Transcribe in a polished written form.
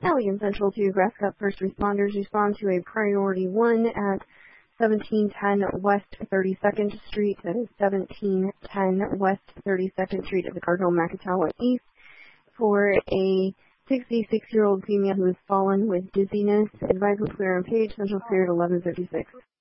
Allegan Central to Grass Cup. First responders respond to a priority 1 at 1710 West 32nd Street. That is 1710 West 32nd Street of the Cardinal Macatawa East for a 66-year-old female who has fallen with dizziness. Advise will clear on page. Central cleared 11:56.